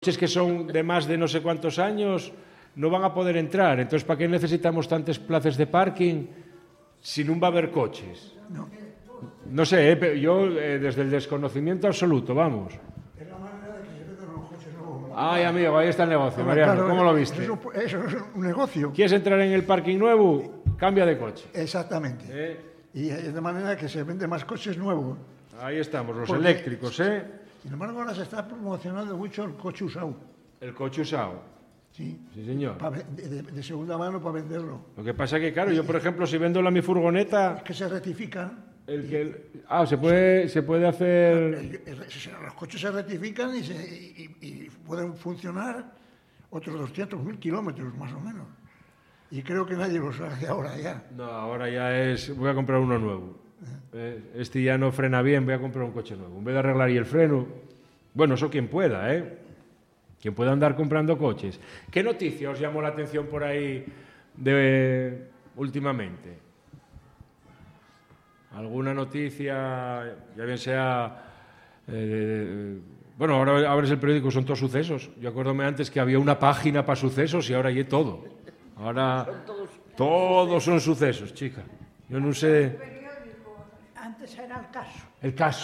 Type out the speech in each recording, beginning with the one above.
coches que son de más de no sé cuántos años no van a poder entrar. Entonces, ¿para qué necesitamos tantas plazas de parking si no va a haber coches? No sé, yo desde el desconocimiento absoluto, vamos. Es la manera de que se venden los coches nuevos. Ay, amigo, ahí está el negocio, Mariano. Claro, ¿Cómo lo viste? Eso es un negocio. ¿Quieres entrar en el parking nuevo? Cambia de coche. Exactamente. Y es de manera que se venden más coches nuevos. Ahí estamos, los Porque, eléctricos, Sin embargo, ahora se está promocionando mucho el coche usado. El coche usado. Sí, señor. De segunda mano para venderlo. Lo que pasa es que, claro, yo, por ejemplo, si vendo mi furgoneta... Es que se rectifican. se puede hacer... Los coches se rectifican y pueden funcionar otros 200.000 kilómetros, más o menos. Y creo que nadie los hace ahora ya. No, ahora ya es... Voy a comprar uno nuevo. Este ya no frena bien, voy a comprar un coche nuevo. En vez de arreglar y el freno... Bueno, eso quien pueda, ¿eh? Quien pueda andar comprando coches. ¿Qué noticia os llamó la atención por ahí últimamente? ¿Alguna noticia, ya bien sea... bueno, ahora es el periódico, son todos sucesos. Yo acuérdome antes que había una página para sucesos y ahora ya todo. Ahora todos son sucesos, chica. Yo no sé... Antes era el caso. El caso.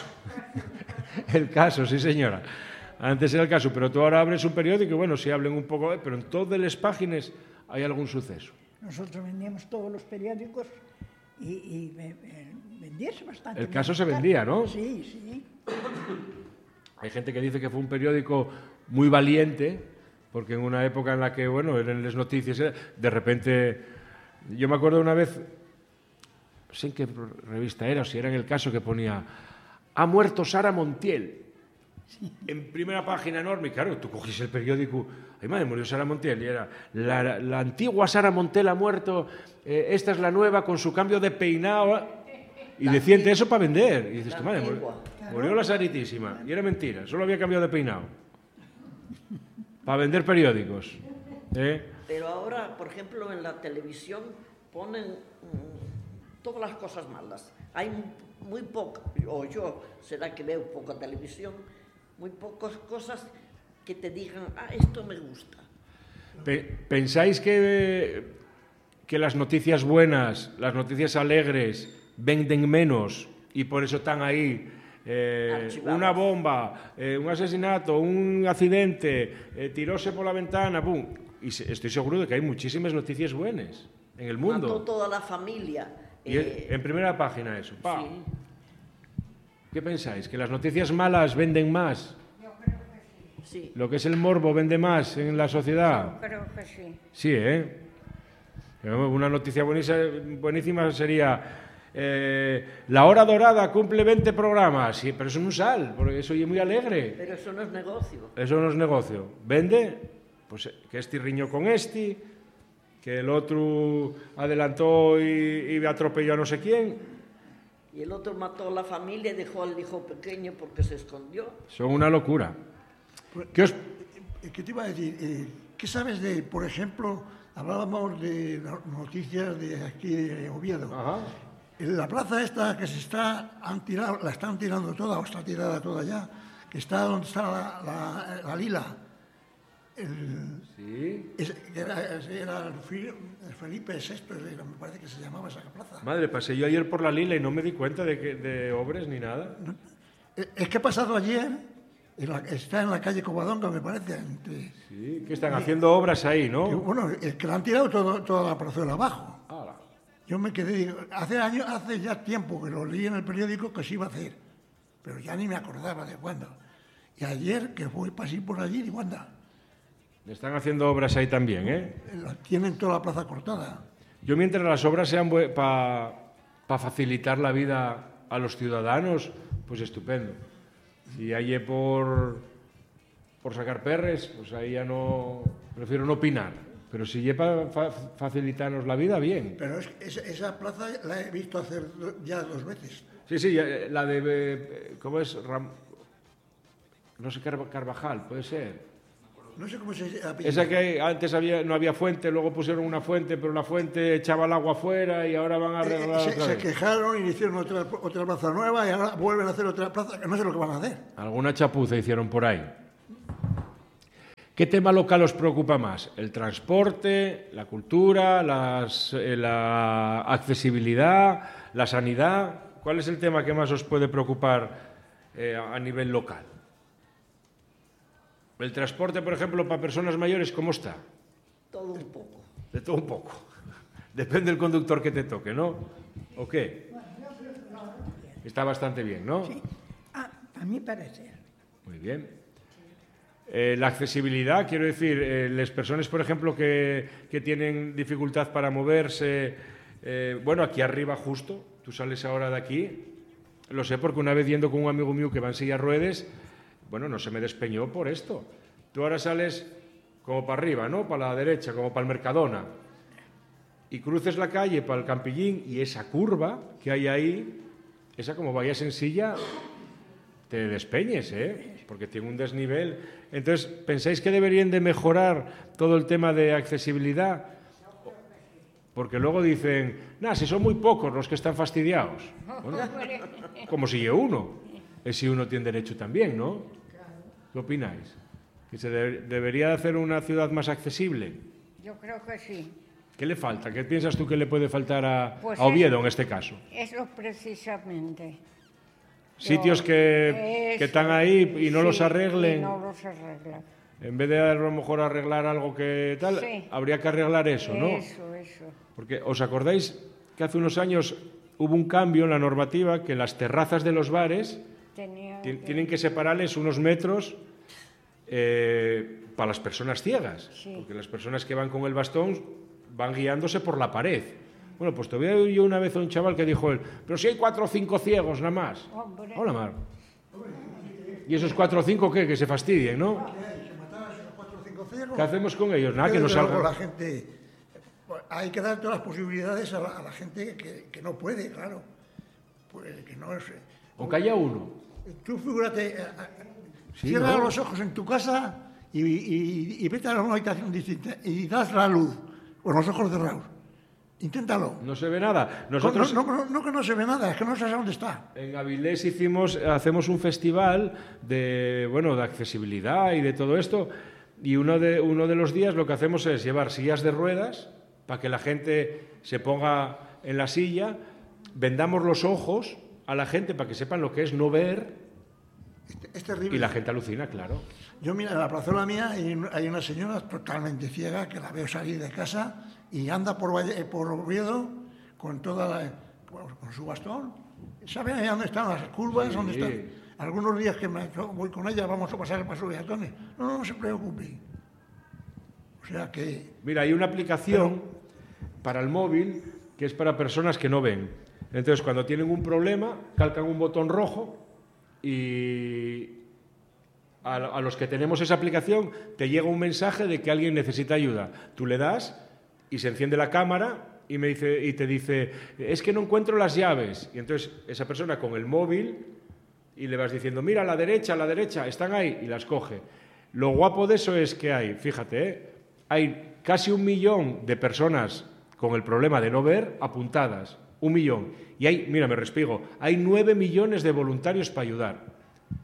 El caso, sí, señora. Antes era el caso, pero tú ahora abres un periódico y, bueno, sí hablen un poco, pero en todas las páginas hay algún suceso. Nosotros vendíamos todos los periódicos y vendíase bastante. El caso se vendía, ¿no? Sí, sí. Hay gente que dice que fue un periódico muy valiente, porque en una época en la que, bueno, eran las noticias, de repente... Yo me acuerdo una vez, no sé en qué revista era, o si era en El Caso, que ponía «Ha muerto Sara Montiel». Sí. En primera página enorme, y claro, tú cogiste el periódico, ay madre, murió Sara Montiel, y era la antigua Sara Montiel ha muerto, esta es la nueva con su cambio de peinado, y decían eso para vender, y dices, tu madre, murió la Saritísima, y era mentira, solo había cambiado de peinado, para vender periódicos. Pero ahora, por ejemplo, en la televisión ponen todas las cosas malas, hay muy poca, o yo, será que veo poca televisión, muy pocas cosas que te digan, esto me gusta. ¿Pensáis que las noticias buenas, las noticias alegres, venden menos y por eso están ahí? Una bomba, un asesinato, un accidente, tiróse por la ventana, ¡pum! Y estoy seguro de que hay muchísimas noticias buenas en el mundo. Mató toda la familia. Y en primera página eso. ¡Pam! Sí. ¿Qué pensáis? ¿Que las noticias malas venden más? Yo creo que sí. Sí. ¿Lo que es el morbo vende más en la sociedad? Yo creo que sí. Sí, ¿eh? Una noticia buenísima sería La Hora Dorada cumple 20 programas. Sí, pero eso no sale, porque eso es muy alegre. Pero eso no es negocio. Eso no es negocio. ¿Vende? Pues que este riñó con este, que el otro adelantó y atropelló a no sé quién. Y el otro mató a la familia y dejó al hijo pequeño porque se escondió. Son una locura. ¿Qué te iba a decir? ¿Qué sabes de, por ejemplo, hablábamos de noticias de aquí de Oviedo? Ajá. En la plaza esta que la están tirando toda, o está tirada toda ya, que está donde está la Lila. Sí. Era el Felipe VI, me parece que se llamaba esa plaza. Madre, pasé yo ayer por la Lila y no me di cuenta de obras ni nada. Es que he pasado ayer, está en la calle Covadonga, me parece. Sí, que están haciendo obras ahí, ¿no? Bueno, es que la han tirado toda la parcela abajo. ¡Hala! Yo me quedé, hace ya tiempo que lo leí en el periódico que se iba a hacer, pero ya ni me acordaba de cuándo. Y ayer que pasé por allí, digo, anda. Están haciendo obras ahí también, ¿eh? Tienen toda la plaza cortada. Yo, mientras las obras sean para facilitar la vida a los ciudadanos, pues estupendo. Si hay por sacar perres, pues ahí ya no... Prefiero no opinar. Pero si hay para facilitarnos la vida, bien. Pero esa plaza la he visto hacer ya 2 veces. Sí, la de... ¿Cómo es? No sé, Carvajal, puede ser. No sé cómo se llama. Esa que antes no había fuente, luego pusieron una fuente, pero la fuente echaba el agua afuera y ahora van a arreglar otra vez. Se quejaron y hicieron otra plaza nueva y ahora vuelven a hacer otra plaza, que no sé lo que van a hacer. Alguna chapuza hicieron por ahí. ¿Qué tema local os preocupa más? ¿El transporte, la cultura, la accesibilidad, la sanidad? ¿Cuál es el tema que más os puede preocupar a nivel local? El transporte, por ejemplo, para personas mayores, ¿cómo está? Todo un poco. De todo un poco. Depende del conductor que te toque, ¿no? ¿O qué? Está bastante bien, ¿no? Sí. A mí parece. Muy bien. La accesibilidad, quiero decir, las personas, por ejemplo, que tienen dificultad para moverse, bueno, aquí arriba justo, tú sales ahora de aquí, lo sé porque una vez yendo con un amigo mío que va en silla de ruedas, bueno, no se me despeñó por esto. Tú ahora sales como para arriba, ¿no? Para la derecha, como para el Mercadona, y cruces la calle para el Campillín y esa curva que hay ahí, esa como vayas en silla, te despeñes, porque tiene un desnivel. Entonces, ¿pensáis que deberían de mejorar todo el tema de accesibilidad? Porque luego dicen, si son muy pocos los que están fastidiados. Bueno, como si yo uno. Si uno tiene derecho también, ¿no? ¿Qué opináis? ¿Que se debería hacer una ciudad más accesible? Yo creo que sí. ¿Qué le falta? ¿Qué piensas tú que le puede faltar a Pues Oviedo en este caso? Eso precisamente. Sitios que están ahí y no los arreglen. Y no los arreglan. En vez de a lo mejor arreglar algo que tal, habría que arreglar eso, ¿no? Eso. Porque ¿os acordáis que hace unos años hubo un cambio en la normativa que las terrazas de los bares tienen que separarles unos metros para las personas ciegas? Sí. Porque las personas que van con el bastón van guiándose por la pared. Bueno, pues todavía oí yo una vez a un chaval que dijo él, pero si hay 4 o 5 ciegos nada más. Hombre. Hola, Mar. ¿Y esos 4 o 5 qué? Que se fastidien, ¿no? ¿Qué hacemos con ellos? Nada, que no salgan. La gente, hay que dar todas las posibilidades a la gente que no puede, claro. Pues que no es... Aunque haya uno. Tú figúrate, Sí, cierra ¿no? los ojos en tu casa y vete a una habitación distinta y das la luz con los ojos cerrados. Inténtalo. No se ve nada. Nosotros No que no se ve nada, es que no sabes dónde está. en Avilés hacemos un festival de accesibilidad y de todo esto, y uno de los días lo que hacemos es llevar sillas de ruedas para que la gente se ponga en la silla, vendamos los ojos a la gente para que sepan lo que es no ver, Es terrible. y la gente alucina, claro. Yo, mira, en la plazuela mía hay una señora totalmente ciega que la veo salir de casa y anda por Oviedo con con su bastón. ¿Saben ahí dónde están las curvas? Sí. ¿Dónde están? Algunos días que voy con ella vamos a pasar el paso de peatones. No se preocupe. O sea que... Mira, hay una aplicación para el móvil que es para personas que no ven. Entonces, cuando tienen un problema, calcan un botón rojo y a los que tenemos esa aplicación te llega un mensaje de que alguien necesita ayuda. Tú le das y se enciende la cámara y te dice, es que no encuentro las llaves. Y entonces esa persona con el móvil y le vas diciendo, mira, a la derecha, están ahí, y las coge. Lo guapo de eso es que fíjate, hay casi 1 millón de personas con el problema de no ver apuntadas. 1 millón. Y mira, me respigo, hay 9 millones de voluntarios para ayudar.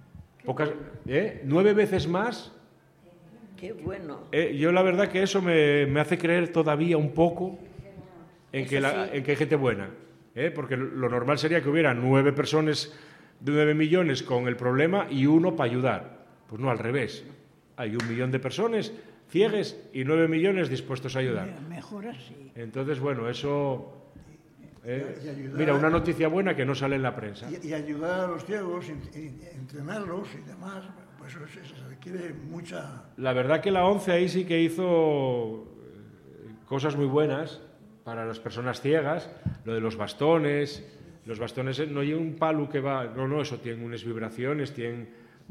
9 veces más. Qué bueno. Yo la verdad que eso me hace creer todavía un poco en que hay gente buena. Porque lo normal sería que hubiera 9 personas de 9 millones con el problema y 1 para ayudar. Pues no, al revés. Hay 1 millón de personas ciegas y 9 millones dispuestos a ayudar. Mejor así. Entonces, bueno, eso... mira, una noticia buena que no sale en la prensa. Y ayudar a los ciegos, entrenarlos y demás, pues eso se requiere mucha... La verdad que la ONCE ahí sí que hizo cosas muy buenas para las personas ciegas, lo de los bastones no hay un palo que va... No, eso tiene unas vibraciones, tienen...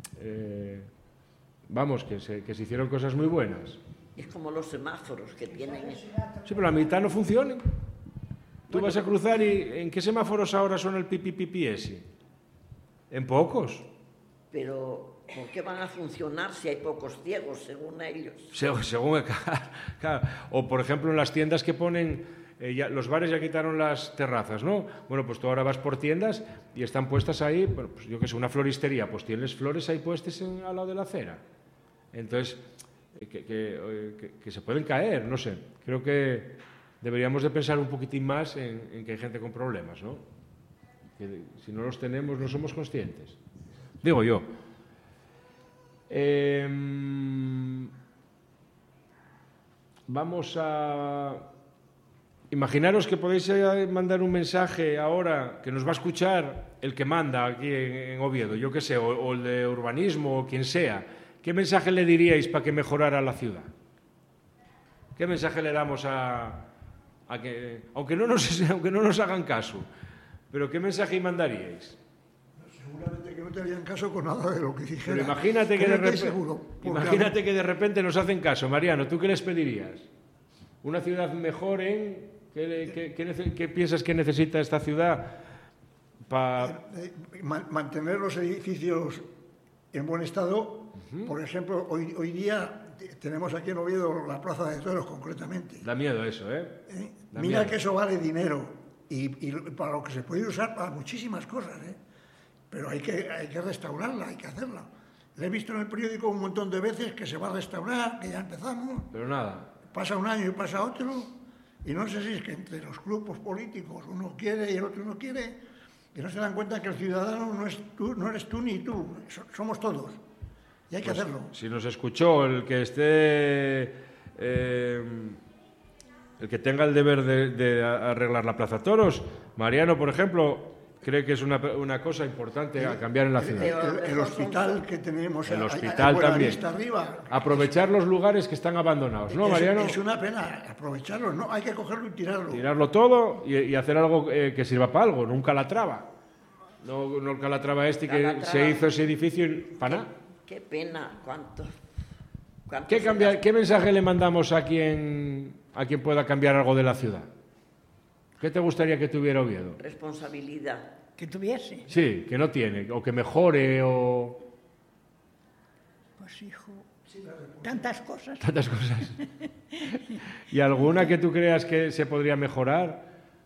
que se hicieron cosas muy buenas. Es como los semáforos que tienen. Sí, pero la mitad no funcionan. Tú vas a cruzar y ¿en qué semáforos ahora son el pipi ese? En pocos. Pero ¿por qué van a funcionar si hay pocos ciegos, según ellos? Según claro. O, por ejemplo, en las tiendas que ponen... los bares ya quitaron las terrazas, ¿no? Bueno, pues tú ahora vas por tiendas y están puestas ahí, pues yo que sé, una floristería, pues tienes flores ahí puestas al lado de la acera. Entonces, que se pueden caer, no sé. Creo que deberíamos de pensar un poquitín más en que hay gente con problemas, ¿no? Que si no los tenemos no somos conscientes. Digo yo. Vamos a... Imaginaros que podéis mandar un mensaje ahora que nos va a escuchar el que manda aquí en Oviedo, yo qué sé, o el de urbanismo o quien sea. ¿Qué mensaje le diríais para que mejorara la ciudad? ¿Qué mensaje le damos a que, aunque no nos hagan caso, pero qué mensaje mandaríais? Seguramente que no te harían caso con nada de lo que dijera. Pero imagínate que de repente nos hacen caso. Mariano, ¿tú qué les pedirías? ¿Una ciudad mejor en...? ¿Qué piensas que necesita esta ciudad para...? Mantener los edificios en buen estado. Por ejemplo, hoy día tenemos aquí en Oviedo la Plaza de Toros, concretamente. Da miedo eso, ¿eh? Mira que eso vale dinero y para lo que se puede usar para muchísimas cosas, ¿eh? Pero hay que restaurarla, hay que hacerla. Le he visto en el periódico un montón de veces que se va a restaurar, que ya empezamos. Pero nada. Pasa un año y pasa otro, y no sé si es que entre los grupos políticos uno quiere y el otro no quiere, y no se dan cuenta que el ciudadano no eres tú ni tú, somos todos, y hay que hacerlo. Si nos escuchó el que esté, el que tenga el deber de arreglar la Plaza Toros, Mariano, por ejemplo, cree que es una cosa importante a cambiar en la ciudad. El hospital que tenemos, el hospital también. Arriba, aprovechar los lugares que están abandonados, ¿no, Mariano? Es una pena aprovecharlos, no, hay que cogerlo y tirarlo. Tirarlo todo y hacer algo que sirva para algo, no un Calatrava. No el Calatrava que se hizo ese edificio para nada. Qué pena, ¿Qué mensaje le mandamos a quien pueda cambiar algo de la ciudad? ¿Qué te gustaría que tuviera Oviedo? Responsabilidad. Que tuviese. Sí, que no tiene, o que mejore, o... Pues hijo, tantas cosas. Tantas cosas. ¿Y alguna que tú creas que se podría mejorar?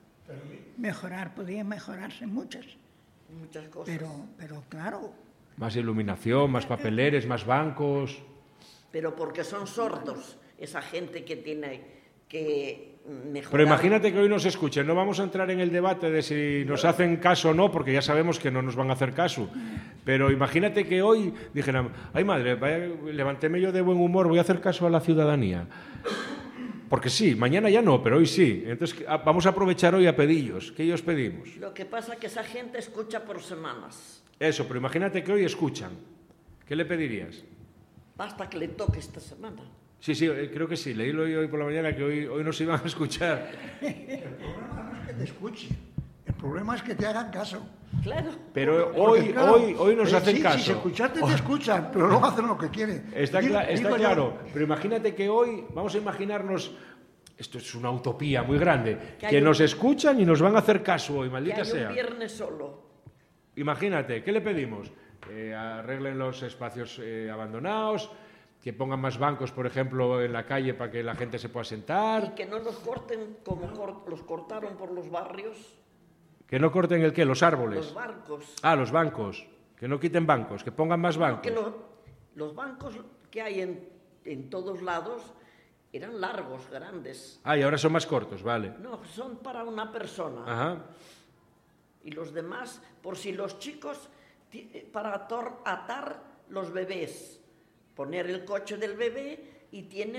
Podrían mejorarse muchas. Muchas cosas. Pero claro. Más iluminación, más papeleres, más bancos... Pero porque son sordos esa gente que tiene que mejorar. Pero imagínate que hoy nos escuchen, no vamos a entrar en el debate de si nos hacen caso o no, porque ya sabemos que no nos van a hacer caso. Pero imagínate que hoy dijeran, ay madre, levantéme yo de buen humor, voy a hacer caso a la ciudadanía. Porque sí, mañana ya no, pero hoy sí. Entonces vamos a aprovechar hoy a pedillos. ¿Qué ellos pedimos? Lo que pasa es que esa gente escucha por semanas. Eso, pero imagínate que hoy escuchan. ¿Qué le pedirías? Basta que le toque esta semana. Sí, creo que sí. Leílo hoy por la mañana que hoy nos iban a escuchar. El problema no es que te escuchen, el problema es que te hagan caso. Claro. Pero claro, hoy nos hacen caso. Si escucharte te escuchan, pero luego hacen lo que quieren. Está claro. Pero imagínate que hoy, vamos a imarginarnos, esto es una utopía muy grande, que nos escuchan y nos van a hacer caso hoy, maldita sea. Que hay un viernes solo. Imagínate, ¿qué le pedimos? Arreglen los espacios abandonados, que pongan más bancos, por ejemplo, en la calle para que la gente se pueda sentar. Y que no los corten como los cortaron por los barrios. ¿Que no corten el qué? ¿Los árboles? Los bancos. Ah, los bancos. Que no quiten bancos, que pongan más bancos. Que los bancos que hay en todos lados eran largos, grandes. Ah, y ahora son más cortos, vale. No, son para una persona. Ajá. Y los demás, por si los chicos, para atar los bebés, poner el coche del bebé y tiene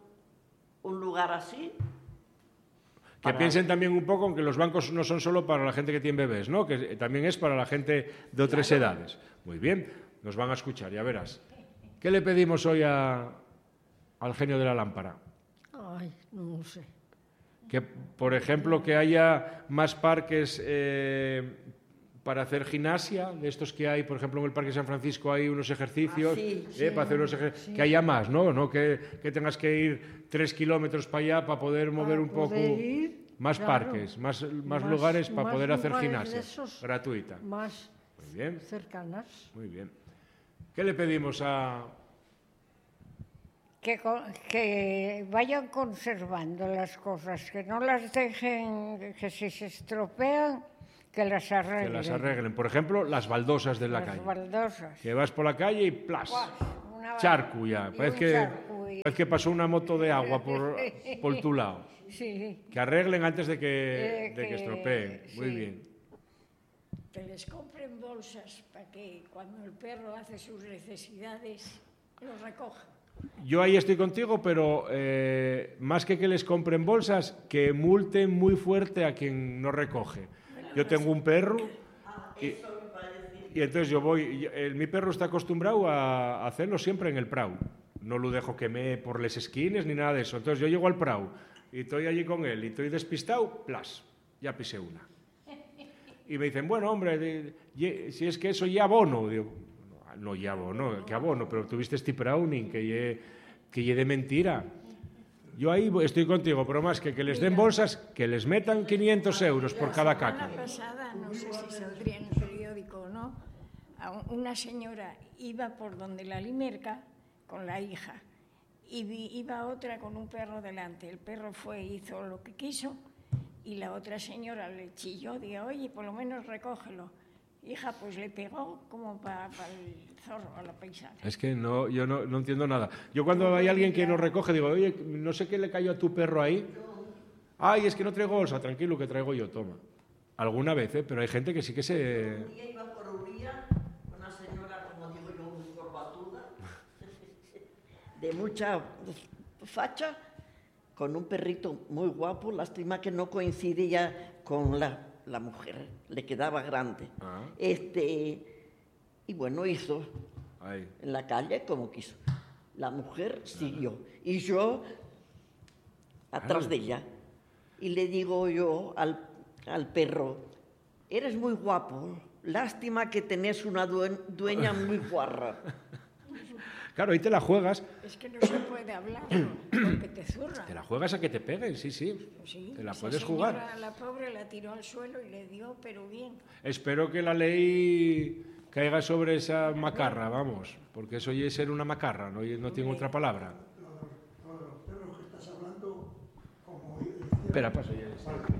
un lugar así. Que piensen también un poco en que los bancos no son solo para la gente que tiene bebés, ¿no? Que también es para la gente de otras edades. Muy bien, nos van a escuchar, ya verás. ¿Qué le pedimos hoy al genio de la lámpara? Ay, no sé. Que, por ejemplo, que haya más parques para hacer gimnasia, de estos que hay, por ejemplo, en el Parque San Francisco hay unos ejercicios, para hacer unos ejercicios, que haya más, ¿no? Que tengas que ir 3 kilómetros para allá para poder mover un poco, más claro, parques, más lugares para poder hacer gimnasia gratuita. Más muy bien. Cercanas. Muy bien. ¿Qué le pedimos a...? Que vayan conservando las cosas, que no las dejen, que si se estropean, que las arreglen. Que las arreglen. Por ejemplo, las baldosas de la calle. Las baldosas. Que vas por la calle y ¡plas! Charco ya. Parece que... Es que pasó una moto de agua por tu lado. Sí. Que arreglen antes de que estropeen. Muy sí. bien. Que les compren bolsas para que cuando el perro hace sus necesidades los recoja. Yo ahí estoy contigo, pero más que les compren bolsas, que multen muy fuerte a quien no recoge. Yo tengo un perro y entonces yo voy... mi perro está acostumbrado a hacerlo siempre en el prau. No lo dejo que me por les esquines ni nada de eso. Entonces yo llego al prau y estoy allí con él y estoy despistado, plas, ya pisé una. Y me dicen, bueno, hombre, si es que eso ya abono. Digo, no ya abono, que abono, pero tuviste este Browning, que ye de mentira. Yo ahí estoy contigo, pero más que les den bolsas, que les metan 500 euros por cada caca. La semana pasada, no sé si saldría en el periódico o no, una señora iba por donde la Limerca con la hija y iba otra con un perro delante. El perro fue, hizo lo que quiso y la otra señora le chilló, dijo, oye, por lo menos recógelo. Hija, pues le pegó como para el zorro, a la paisana. Es que no, yo no entiendo nada. Yo cuando hay alguien que nos recoge, digo, oye, no sé qué le cayó a tu perro ahí. Ay, es que no traigo bolsa, tranquilo, que traigo yo, toma. Alguna vez, pero hay gente que sí que se... Un día iba por Uría, una señora, como digo yo, muy corbatuda, de mucha facha, con un perrito muy guapo, lástima que no coincide ya con la mujer, le quedaba grande. Ah. Y bueno, hizo Ay. en la calle como quiso. La mujer siguió y yo atrás de ella. Y le digo yo al perro, eres muy guapo, lástima que tenés una dueña muy guarra. Claro, ahí te la juegas. Es que no se puede hablar, porque te zurra. Te la juegas a que te peguen, sí. Sí, Te la esa puedes señora, jugar. La pobre la tiró al suelo y le dio, pero bien. Espero que la ley caiga sobre esa macarra, vamos, porque eso oye ser una macarra, no tiene otra palabra. Lo de los perros que estás hablando, como Espera, paso ya.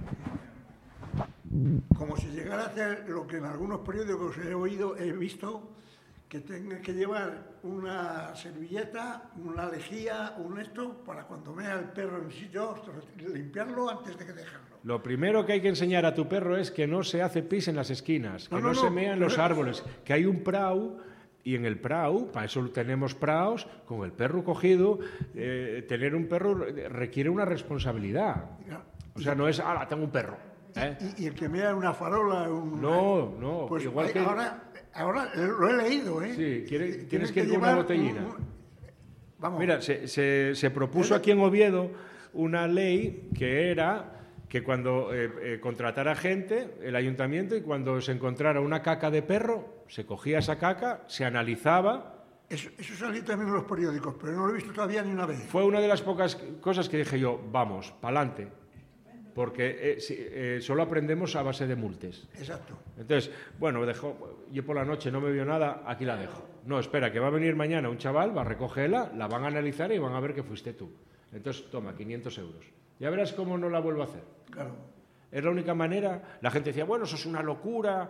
como si llegara a hacer lo que en algunos periódicos he visto, que tenga que llevar una servilleta, una lejía, un esto, para cuando vea el perro en sitio, limpiarlo antes de que dejarlo. Lo primero que hay que enseñar a tu perro es que no se hace pis en las esquinas, que no se mea en los árboles, que hay un prau, y en el prau, para eso tenemos praus, con el perro cogido, tener un perro requiere una responsabilidad. O sea, no es, tengo un perro. Y el que mea una farola... No, pues igual que... Ahora lo he leído, ¿eh? Sí, tienes que ir con una botellina. Vamos. Mira, se propuso aquí en Oviedo una ley que era que cuando contratara gente, el ayuntamiento, y cuando se encontrara una caca de perro, se cogía esa caca, se analizaba. Eso salió también en los periódicos, pero no lo he visto todavía ni una vez. Fue una de las pocas cosas que dije yo, vamos, pa'lante, porque solo aprendemos a base de multes. Exacto. Entonces, bueno, yo por la noche no me vio nada, aquí la dejo. No, espera, que va a venir mañana un chaval, va a recogerla, la van a analizar y van a ver que fuiste tú. Entonces, toma, 500 euros. Ya verás cómo no la vuelvo a hacer. Claro. Es la única manera. La gente decía, bueno, eso es una locura.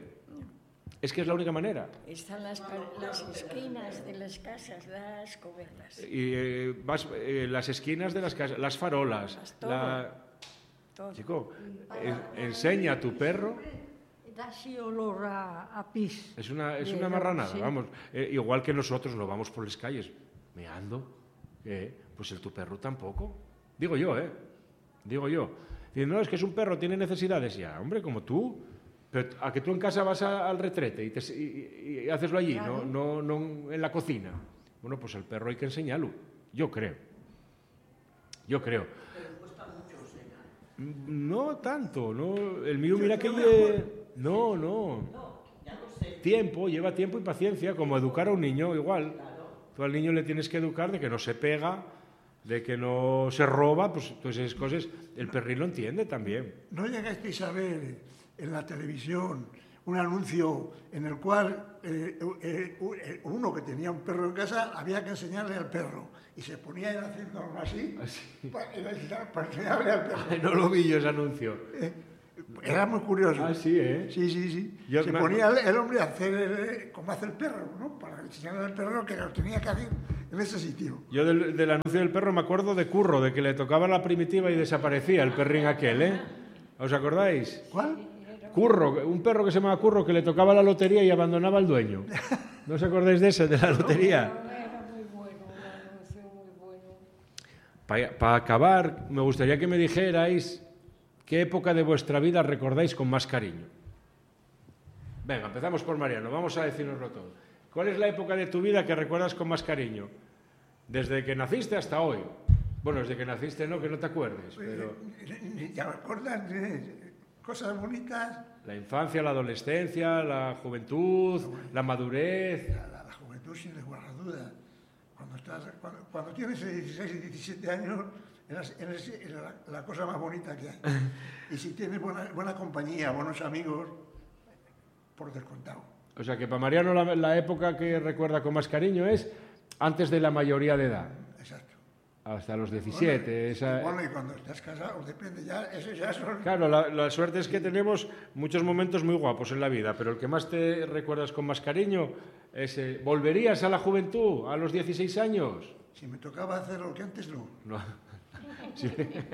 Es que es la única manera. Están las esquinas de las casas, las cobertas. Y las esquinas de las casas, las farolas. Todo. Chico, enseña a tu perro. Da así olor a pis. Es una marranada, sí. vamos. Igual que nosotros lo vamos por las calles meando. Pues tu perro tampoco. Digo yo. Dicen, no, es que es un perro, tiene necesidades. Ya, hombre, como tú. Pero a que tú en casa vas al retrete y haceslo allí, Claro. no en la cocina. Bueno, pues al perro hay que enseñarlo. Yo creo. Pero cuesta mucho enseñar. No tanto, no. El mío, mira que... No. No, ya lo sé. Lleva tiempo y paciencia, como educar a un niño igual. Tú al niño le tienes que educar de que no se pega, de que no se roba, pues todas esas cosas, el perrín lo entiende también. ¿No llegasteis a ver en la televisión un anuncio en el cual uno que tenía un perro en casa había que enseñarle al perro y se ponía él haciendo algo así para enseñarle al perro? No lo vi yo ese anuncio. Era muy curioso. Ah, sí, ¿eh? Sí. Yo Se me- ponía el hombre a hacer como hace el perro, ¿no? Para enseñarle al perro que lo tenía que hacer en ese sitio. Yo del anuncio del perro me acuerdo de Curro, de que le tocaba la primitiva y desaparecía el perrín aquel, ¿eh? ¿Os acordáis? ¿Cuál? Curro, un perro que se llamaba Curro que le tocaba la lotería y abandonaba al dueño. ¿No os acordáis de ese, de la lotería? Era muy bueno, un anuncio muy bueno. Para acabar, me gustaría que me dijerais qué época de vuestra vida recordáis con más cariño. Venga, empezamos por Mariano, vamos a decirnoslo todo. ¿Cuál es la época de tu vida que recuerdas con más cariño? Desde que naciste hasta hoy. Bueno, desde que naciste no, que no te acuerdes, pero... ¿Ya recuerdas cosas bonitas? La infancia, la adolescencia, la juventud, la madurez... La juventud, sin lugar a dudas. Cuando tienes 16 y 17 años, eres la cosa más bonita que hay. Y si tienes buena compañía, buenos amigos, por descontado. O sea que para Mariano la época que recuerda con más cariño es antes de la mayoría de edad. Exacto. Hasta los 17. Bueno, y cuando estás casado, depende, eso ya son... Claro, la suerte es que tenemos muchos momentos muy guapos en la vida, pero el que más te recuerdas con más cariño es... ¿Volverías a la juventud a los 16 años? Si me tocaba hacer lo que antes, no. No. Sí.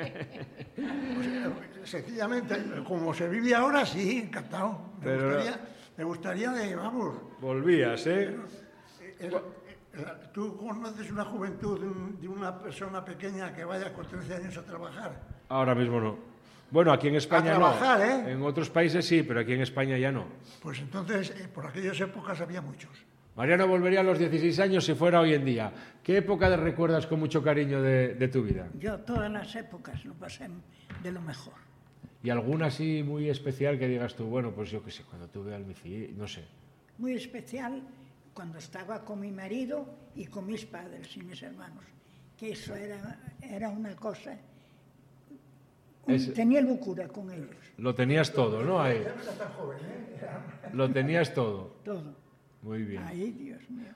Sencillamente, como se vive ahora, sí, encantado. Me gustaría vamos... Volvías, ¿eh? ¿Tú conoces una juventud de una persona pequeña que vaya con 13 años a trabajar? Ahora mismo no. Bueno, aquí en España a trabajar, no. ¿eh? En otros países sí, pero aquí en España ya no. Pues entonces, por aquellas épocas había muchos. Mariano volvería a los 16 años si fuera hoy en día. ¿Qué época recuerdas con mucho cariño de tu vida? Yo todas las épocas lo pasé de lo mejor. ¿Y alguna así muy especial que digas tú, bueno, pues yo qué sé, cuando tuve al mi fill, no sé? Muy especial cuando estaba con mi marido y con mis padres y mis hermanos, que eso era una cosa... Tenía locura con ellos. Lo tenías todo, ¿no? Ahí. Lo tenías todo. Todo. Muy bien. Ay, Dios mío.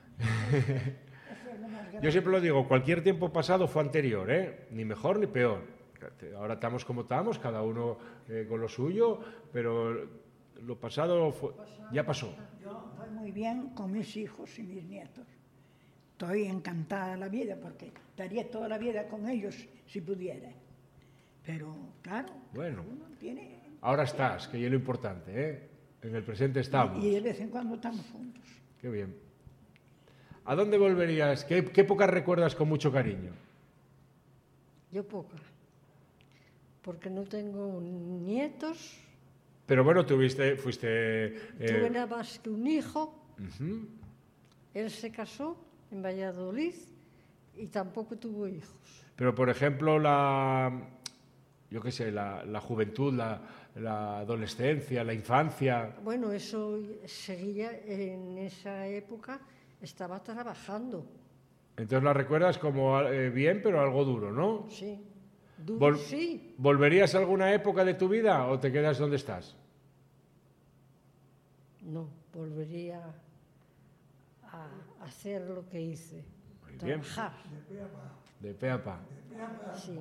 Yo siempre lo digo, cualquier tiempo pasado fue anterior, ¿eh? Ni mejor ni peor. Ahora estamos como estamos, cada uno con lo suyo, pero lo pasado ya pasó. Yo estoy muy bien con mis hijos y mis nietos. Estoy encantada de la vida porque estaría toda la vida con ellos si pudiera. Pero, claro, bueno, uno tiene... Ahora estás, que es lo importante, ¿eh? En el presente estamos. Y de vez en cuando estamos juntos. Qué bien. ¿A dónde volverías? ¿Qué época recuerdas con mucho cariño? Yo poca, porque no tengo nietos. Pero bueno, fuiste... Tuve nada más que un hijo. Él se casó en Valladolid y tampoco tuvo hijos. Pero, por ejemplo, yo qué sé, la juventud, la adolescencia, la infancia... Bueno, eso seguía en esa época, estaba trabajando. Entonces la recuerdas como bien, pero algo duro, ¿no? Sí, duro sí. ¿Volverías a alguna época de tu vida o te quedas donde estás? No, volvería a hacer lo que hice. Muy bien. Trabajar. De pe a pa. Sí.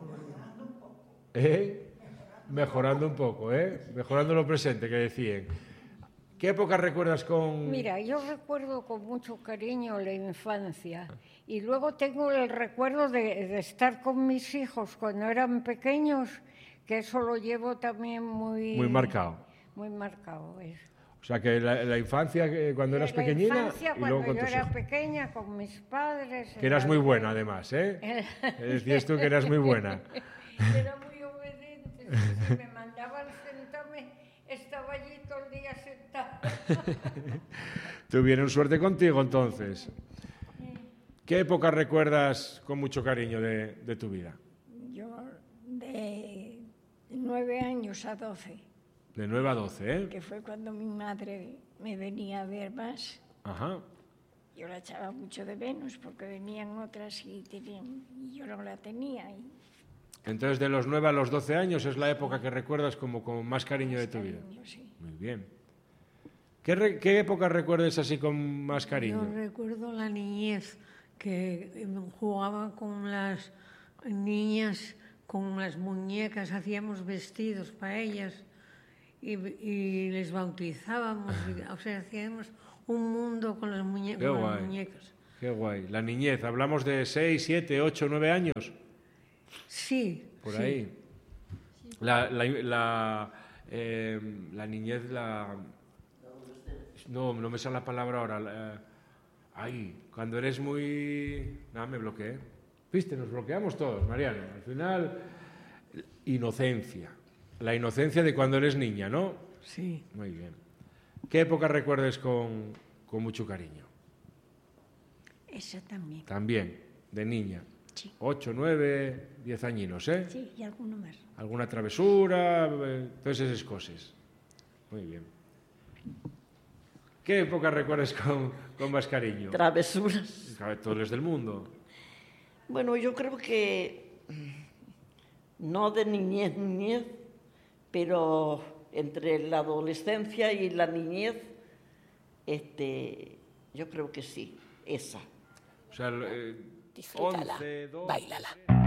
Mejorando un poco, mejorando lo presente, que decían. ¿Qué época recuerdas con...? Mira, yo recuerdo con mucho cariño la infancia y luego tengo el recuerdo de estar con mis hijos cuando eran pequeños, que eso lo llevo también muy... Muy marcado. Muy marcado, eso. O sea, que la infancia, cuando eras pequeñina... La infancia, y luego cuando con yo tus era hijos. pequeña, con mis padres... Que eras muy buena, además, ¿eh? Decías tú que eras muy buena. Era muy obediente. Si me mandaban sentarme, estaba allí todo el día sentada. Tuvieron suerte contigo, entonces. ¿Qué época recuerdas con mucho cariño de tu vida? Yo de 9 años a 12, De 9 a 12, ¿eh? que fue cuando mi madre me venía a ver más. Ajá. Yo la echaba mucho de menos porque venían otras y yo no la tenía. Entonces, de los 9 a los 12 años es la época que recuerdas como con más cariño de tu vida. Sí. Muy bien. ¿Qué época recuerdas así con más cariño? Yo recuerdo la niñez, que jugaba con las niñas, con las muñecas, hacíamos vestidos para ellas y les bautizábamos, o sea, hacíamos un mundo con las muñecas. Qué guay. La niñez, hablamos de 6, 7, 8, 9 años. Sí. Por sí. ahí. La niñez, no me sale la palabra ahora. Cuando eres muy... Nada, me bloqueé. Viste, nos bloqueamos todos, Mariano. Al final, inocencia. La inocencia de cuando eres niña, ¿no? Sí. Muy bien. ¿Qué época recuerdas con mucho cariño? Esa también. También, de niña. Sí. 8, 9, 10 añinos, ¿eh? Sí, y alguno más. Alguna travesura, todas esas cosas. Muy bien. ¿Qué época recuerdas con más cariño? Travesuras. Todos los del mundo. Bueno, yo creo que no de niñez, pero entre la adolescencia y la niñez, yo creo que sí, esa. O sea, Disfrútala, 11, 12... báilala.